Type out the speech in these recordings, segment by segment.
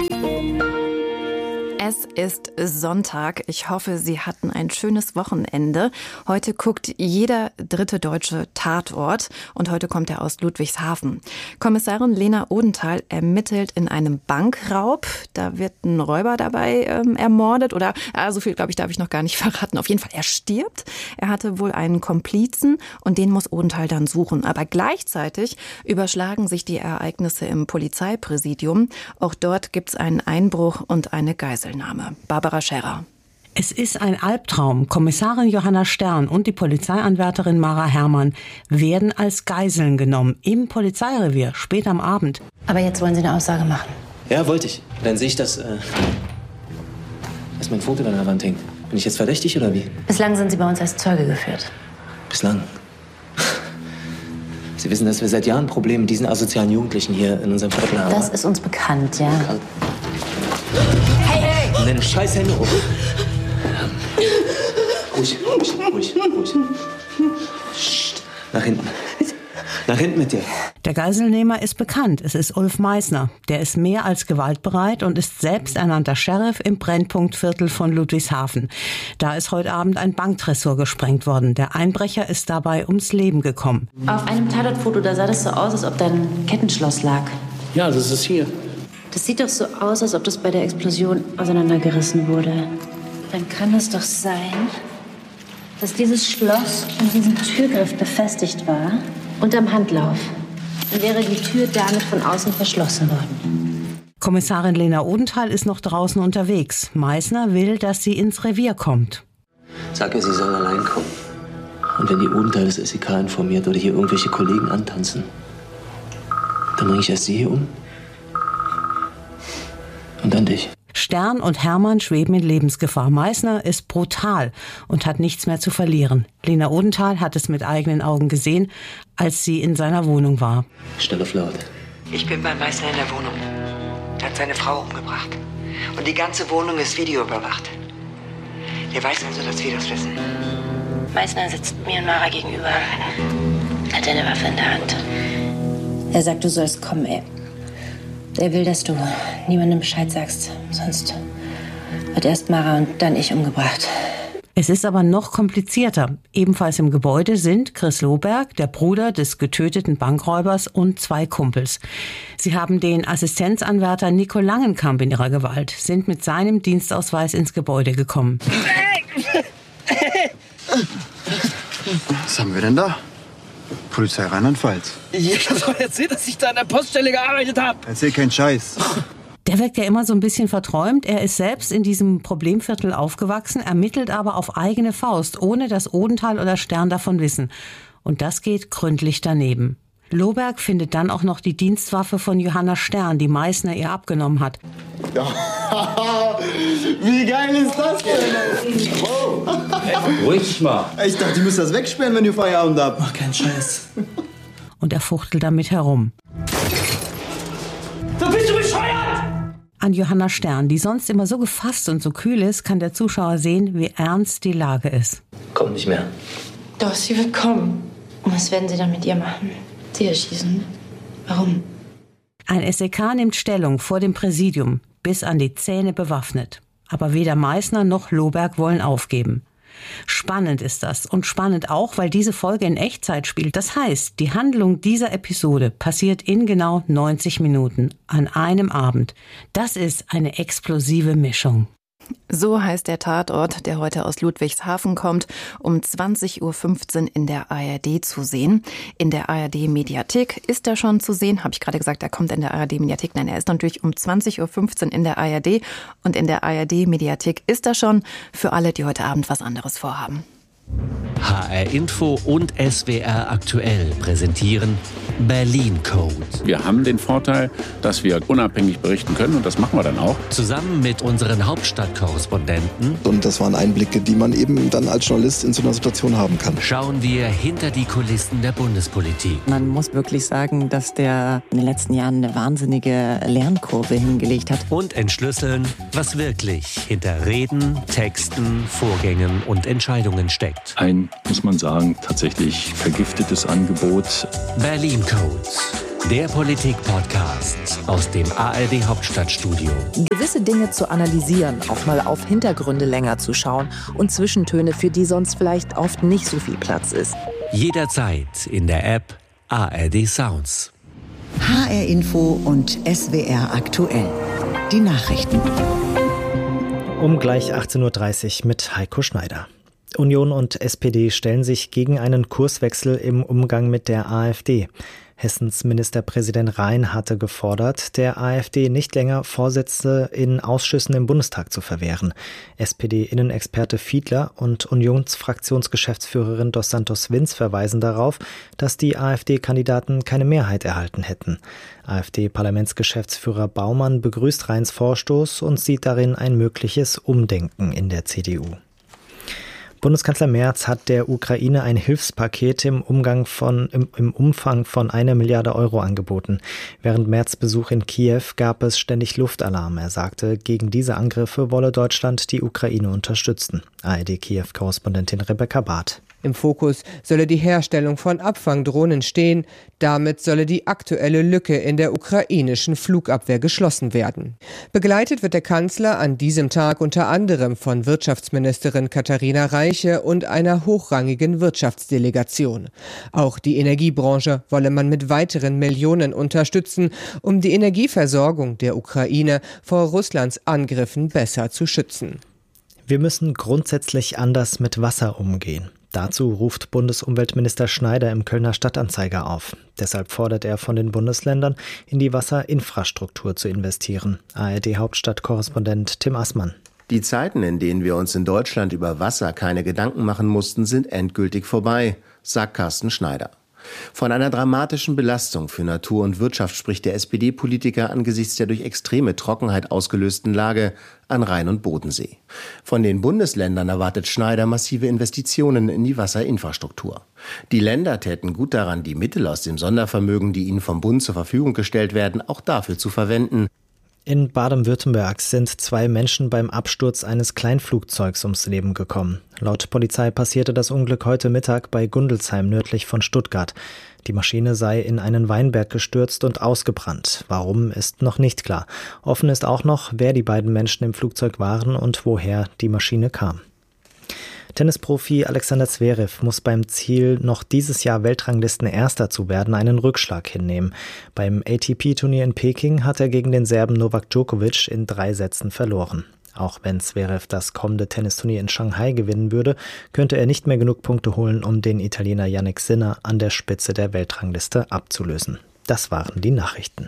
Es ist Sonntag. Ich hoffe, Sie hatten ein schönes Wochenende. Heute guckt jeder dritte Deutsche Tatort und heute kommt er aus Ludwigshafen. Kommissarin Lena Odenthal ermittelt in einem Bankraub. Da wird ein Räuber dabei ermordet oder so viel, glaube ich, darf ich noch gar nicht verraten. Auf jeden Fall, er stirbt. Er hatte wohl einen Komplizen und den muss Odenthal dann suchen. Aber gleichzeitig überschlagen sich die Ereignisse im Polizeipräsidium. Auch dort gibt es einen Einbruch und eine Geiselnahme. Barbara Scherrer. Es ist ein Albtraum. Kommissarin Johanna Stern und die Polizeianwärterin Mara Herrmann werden als Geiseln genommen im Polizeirevier, spät am Abend. Aber jetzt wollen Sie eine Aussage machen. Ja, wollte ich. Dann sehe ich, dass mein Foto an der Wand hängt. Bin ich jetzt verdächtig oder wie? Bislang sind Sie bei uns als Zeuge geführt. Bislang? Sie wissen, dass wir seit Jahren Probleme mit diesen asozialen Jugendlichen hier in unserem Viertel haben. Das ist uns bekannt, ja. Hey! Und deine scheiß Hände hoch. Ruhig. Psst. Nach hinten. Nach hinten mit dir. Der Geiselnehmer ist bekannt. Es ist Ulf Meissner. Der ist mehr als gewaltbereit und ist selbsternannter Sheriff im Brennpunktviertel von Ludwigshafen. Da ist heute Abend ein Banktresor gesprengt worden. Der Einbrecher ist dabei ums Leben gekommen. Auf einem Tatortfoto, da sah das so aus, als ob da ein Kettenschloss lag. Ja, das ist hier. Das sieht doch so aus, als ob das bei der Explosion auseinandergerissen wurde. Dann kann es doch sein, dass dieses Schloss an diesem Türgriff befestigt war. Unterm Handlauf. Dann wäre die Tür damit von außen verschlossen worden. Kommissarin Lena Odenthal ist noch draußen unterwegs. Meissner will, dass sie ins Revier kommt. Sag ihr, sie soll allein kommen. Und wenn die Odenthal das SEK informiert oder hier irgendwelche Kollegen antanzen, dann bringe ich erst sie hier um. Und dann dich. Stern und Herrmann schweben in Lebensgefahr. Meissner ist brutal und hat nichts mehr zu verlieren. Lena Odenthal hat es mit eigenen Augen gesehen, als sie in seiner Wohnung war. Stell auf laut. Ich bin bei Meissner in der Wohnung. Er hat seine Frau umgebracht. Und die ganze Wohnung ist videoüberwacht. Der weiß also, dass wir das wissen. Meissner sitzt mir und Mara gegenüber. Hat eine Waffe in der Hand. Er sagt, du sollst kommen, ey. Er will, dass du niemandem Bescheid sagst. Sonst wird erst Mara und dann ich umgebracht. Es ist aber noch komplizierter. Ebenfalls im Gebäude sind Chris Lohberg, der Bruder des getöteten Bankräubers, und zwei Kumpels. Sie haben den Assistenzanwärter Nico Langenkamp in ihrer Gewalt, sind mit seinem Dienstausweis ins Gebäude gekommen. Was haben wir denn da? Polizei Rheinland-Pfalz. Ich hab doch erzählt, dass ich da an der Poststelle gearbeitet habe. Erzähl keinen Scheiß. Der wirkt ja immer so ein bisschen verträumt. Er ist selbst in diesem Problemviertel aufgewachsen, ermittelt aber auf eigene Faust, ohne dass Odenthal oder Stern davon wissen. Und das geht gründlich daneben. Lohberg findet dann auch noch die Dienstwaffe von Johanna Stern, die Meissner ihr abgenommen hat. Ja. Wie geil ist das denn? Oh. Ruhig mal. Ich dachte, ihr müsst das wegsperren, wenn ihr Feierabend habt. Mach keinen Scheiß. Und er fuchtelt damit herum. Da bist du bescheuert! An Johanna Stern, die sonst immer so gefasst und so kühl ist, kann der Zuschauer sehen, wie ernst die Lage ist. Komm nicht mehr. Doch, sie wird kommen. Und was werden sie dann mit ihr machen? Sie erschießen? Warum? Ein SEK nimmt Stellung vor dem Präsidium, bis an die Zähne bewaffnet. Aber weder Meissner noch Lohberg wollen aufgeben. Spannend ist das und spannend auch, weil diese Folge in Echtzeit spielt. Das heißt, die Handlung dieser Episode passiert in genau 90 Minuten an einem Abend. Das ist eine explosive Mischung. So heißt der Tatort, der heute aus Ludwigshafen kommt, um 20.15 Uhr in der ARD zu sehen. In der ARD-Mediathek ist er schon zu sehen. Habe ich gerade gesagt, er kommt in der ARD-Mediathek? Nein, er ist natürlich um 20.15 Uhr in der ARD. Und in der ARD-Mediathek ist er schon für alle, die heute Abend was anderes vorhaben. HR Info und SWR Aktuell präsentieren Berlin Code. Wir haben den Vorteil, dass wir unabhängig berichten können und das machen wir dann auch. Zusammen mit unseren Hauptstadtkorrespondenten. Und das waren Einblicke, die man eben dann als Journalist in so einer Situation haben kann. Schauen wir hinter die Kulissen der Bundespolitik. Man muss wirklich sagen, dass der in den letzten Jahren eine wahnsinnige Lernkurve hingelegt hat. Und entschlüsseln, was wirklich hinter Reden, Texten, Vorgängen und Entscheidungen steckt. zeigt. Ein, muss man sagen, tatsächlich vergiftetes Angebot. Berlin Codes, der Politik-Podcast aus dem ARD Hauptstadtstudio. Gewisse Dinge zu analysieren, auch mal auf Hintergründe länger zu schauen und Zwischentöne, für die sonst vielleicht oft nicht so viel Platz ist. Jederzeit in der App ARD Sounds. HR Info und SWR aktuell. Die Nachrichten. Um gleich 18.30 Uhr mit Heiko Schneider. Union und SPD stellen sich gegen einen Kurswechsel im Umgang mit der AfD. Hessens Ministerpräsident Rhein hatte gefordert, der AfD nicht länger Vorsitze in Ausschüssen im Bundestag zu verwehren. SPD-Innenexperte Fiedler und Unionsfraktionsgeschäftsführerin Dos Santos Vinz verweisen darauf, dass die AfD-Kandidaten keine Mehrheit erhalten hätten. AfD-Parlamentsgeschäftsführer Baumann begrüßt Rheins Vorstoß und sieht darin ein mögliches Umdenken in der CDU. Bundeskanzler Merz hat der Ukraine ein Hilfspaket im Umfang von 1 Milliarde Euro angeboten. Während Merz' Besuch in Kiew gab es ständig Luftalarm. Er sagte, gegen diese Angriffe wolle Deutschland die Ukraine unterstützen. ARD-Kiew-Korrespondentin Rebecca Barth. Im Fokus solle die Herstellung von Abfangdrohnen stehen. Damit solle die aktuelle Lücke in der ukrainischen Flugabwehr geschlossen werden. Begleitet wird der Kanzler an diesem Tag unter anderem von Wirtschaftsministerin Katharina Reiche und einer hochrangigen Wirtschaftsdelegation. Auch die Energiebranche wolle man mit weiteren Millionen unterstützen, um die Energieversorgung der Ukraine vor Russlands Angriffen besser zu schützen. Wir müssen grundsätzlich anders mit Wasser umgehen. Dazu ruft Bundesumweltminister Schneider im Kölner Stadtanzeiger auf. Deshalb fordert er von den Bundesländern, in die Wasserinfrastruktur zu investieren. ARD-Hauptstadtkorrespondent Tim Assmann. Die Zeiten, in denen wir uns in Deutschland über Wasser keine Gedanken machen mussten, sind endgültig vorbei, sagt Carsten Schneider. Von einer dramatischen Belastung für Natur und Wirtschaft spricht der SPD-Politiker angesichts der durch extreme Trockenheit ausgelösten Lage an Rhein und Bodensee. Von den Bundesländern erwartet Schneider massive Investitionen in die Wasserinfrastruktur. Die Länder täten gut daran, die Mittel aus dem Sondervermögen, die ihnen vom Bund zur Verfügung gestellt werden, auch dafür zu verwenden. In Baden-Württemberg sind 2 Menschen beim Absturz eines Kleinflugzeugs ums Leben gekommen. Laut Polizei passierte das Unglück heute Mittag bei Gundelsheim nördlich von Stuttgart. Die Maschine sei in einen Weinberg gestürzt und ausgebrannt. Warum, ist noch nicht klar. Offen ist auch noch, wer die beiden Menschen im Flugzeug waren und woher die Maschine kam. Tennisprofi Alexander Zverev muss beim Ziel, noch dieses Jahr Weltranglisten-Erster zu werden, einen Rückschlag hinnehmen. Beim ATP-Turnier in Peking hat er gegen den Serben Novak Djokovic in 3 Sätzen verloren. Auch wenn Zverev das kommende Tennisturnier in Shanghai gewinnen würde, könnte er nicht mehr genug Punkte holen, um den Italiener Jannik Sinner an der Spitze der Weltrangliste abzulösen. Das waren die Nachrichten.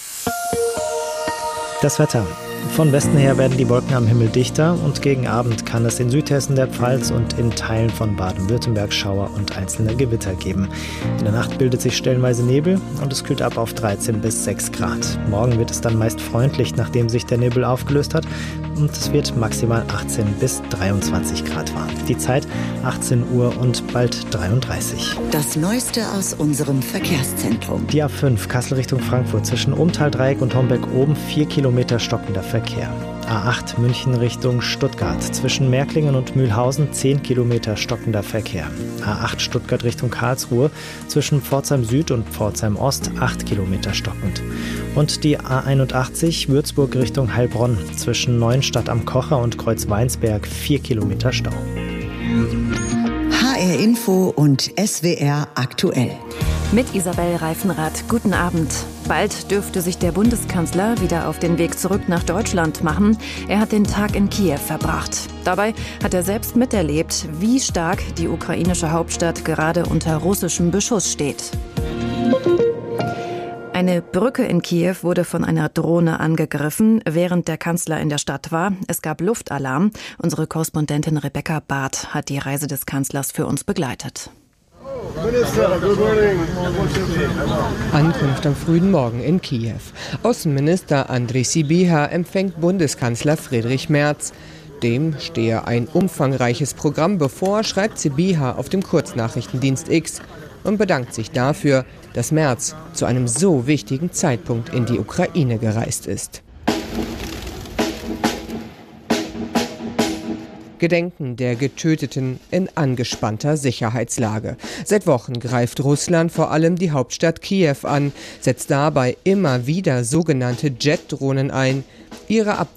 Das Wetter. Von Westen her werden die Wolken am Himmel dichter und gegen Abend kann es in Südhessen, der Pfalz und in Teilen von Baden-Württemberg Schauer und einzelne Gewitter geben. In der Nacht bildet sich stellenweise Nebel und es kühlt ab auf 13 bis 6 Grad. Morgen wird es dann meist freundlich, nachdem sich der Nebel aufgelöst hat, und es wird maximal 18 bis 23 Grad warm. Die Zeit 18 Uhr und bald 33. Das Neueste aus unserem Verkehrszentrum. Die A5 Kassel Richtung Frankfurt zwischen Ohmtal-Dreieck und Homberg-Oben 4 Kilometer stockender Verkehr. A8 München Richtung Stuttgart zwischen Märklingen und Mühlhausen 10 Kilometer stockender Verkehr. A8 Stuttgart Richtung Karlsruhe zwischen Pforzheim Süd und Pforzheim Ost 8 Kilometer stockend. Und die A81 Würzburg Richtung Heilbronn zwischen Neuenstadt am Kocher und Kreuz-Weinsberg 4 Kilometer Stau. HR Info und SWR aktuell. Mit Isabel Reifenrath. Guten Abend. Bald dürfte sich der Bundeskanzler wieder auf den Weg zurück nach Deutschland machen. Er hat den Tag in Kiew verbracht. Dabei hat er selbst miterlebt, wie stark die ukrainische Hauptstadt gerade unter russischem Beschuss steht. Eine Brücke in Kiew wurde von einer Drohne angegriffen, während der Kanzler in der Stadt war. Es gab Luftalarm. Unsere Korrespondentin Rebecca Barth hat die Reise des Kanzlers für uns begleitet. Ankunft am frühen Morgen in Kiew. Außenminister Andrej Sybiha empfängt Bundeskanzler Friedrich Merz. Dem stehe ein umfangreiches Programm bevor, schreibt Sybiha auf dem Kurznachrichtendienst X und bedankt sich dafür, dass Merz zu einem so wichtigen Zeitpunkt in die Ukraine gereist ist. Gedenken der Getöteten in angespannter Sicherheitslage. Seit Wochen greift Russland vor allem die Hauptstadt Kiew an, setzt dabei immer wieder sogenannte Jet-Drohnen ein. Ihre